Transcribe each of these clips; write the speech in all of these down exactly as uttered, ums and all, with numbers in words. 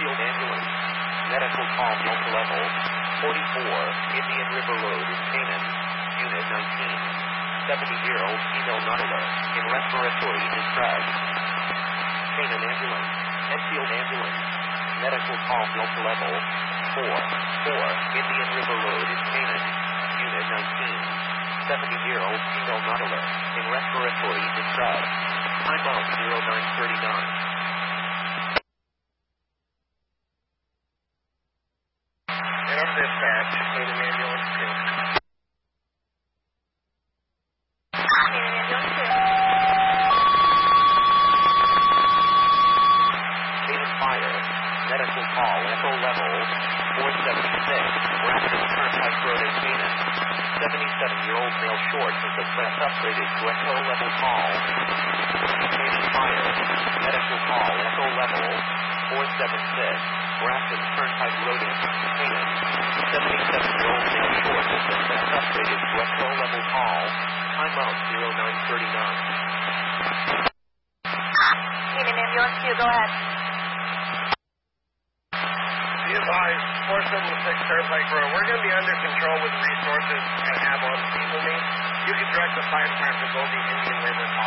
Enfield Ambulance. Medical call Delta Level. forty-four, Indian River Road in Canaan. Unit nineteen. seventy-year-old female not alert. In respiratory distress. Canaan Ambulance. Enfield Ambulance. Medical call Delta Level. four, four, Indian River Road in Canaan. Unit nineteen. seventy-year-old female not alert. In respiratory distress. Time out zero nine thirty-nine. Dispatch, Canaan Ambulance two. Canaan Ambulance two. Canaan Fire. Medical call Echo Level four seventy-six. Grafton Turnpike Road in Canaan. seventy-seven-year-old male short with the press upgraded to Echo Level call. Canaan Fire. Medical call Echo Level four seventy-six. Grafton Turnpike Road in Canaan. seventy-seven-year-old male short with the press upgraded to Echo Level call. Time out zero nine thirty-nine. Canaan Ambulance two, go ahead. Be advised, four seventy-six Turnpike Road. We're going to be under control with resources and have on people me. You can direct the fire department to go to the Indian River call.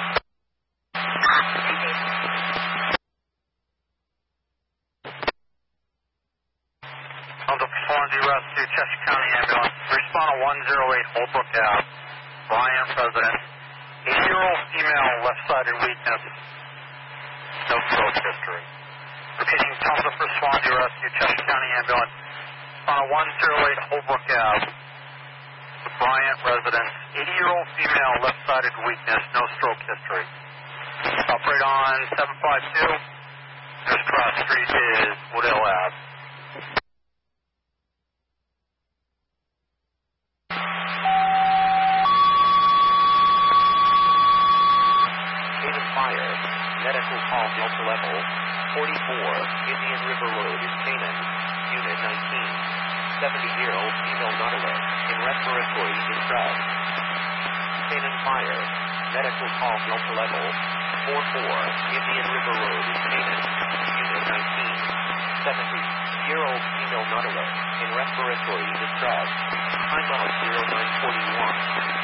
Delta Swansea Rescue, Cheshire County Ambulance. Respond to one oh eight Holbrook Ave. Bryant resident. eighty-year-old female, left-sided weakness. No stroke history. Repeating, Tulsa for Swansea Rescue, Cheshire County Ambulance. Respond to one oh eight Holbrook Ave. Bryant resident. eighty-year-old female, left-sided weakness. No stroke history. Operate on seven five two. Just cross street is Woodhill Ave. Fire. Medical call Delta Level. forty-four, Indian River Road in Canaan. Unit nineteen. seventy-year-old female not alert. In respiratory distress. Canaan Fire. Medical call Delta Level. forty-four, Indian River Road in Canaan. Unit nineteen. seventy-year-old female not alert. In respiratory distress. Time out zero nine forty-one.